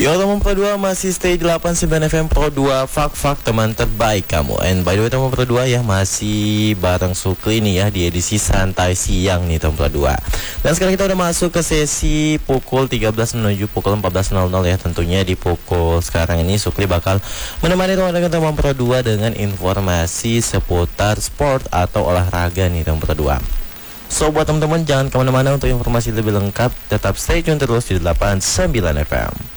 Yo teman Pro 2 masih stay di 89 FM Pro 2 Fak teman terbaik kamu. And by the way teman Pro 2 ya, masih bareng Sukri nih ya di edisi santai siang nih teman Pro 2. Dan sekarang kita udah masuk ke sesi pukul 13 menuju pukul 14.00 ya. Tentunya di pukul sekarang ini Sukri bakal menemani teman Pro 2 dengan informasi seputar sport atau olahraga nih teman Pro 2. So buat teman-teman jangan kemana-mana untuk informasi lebih lengkap, tetap stay tune terus di 89 FM.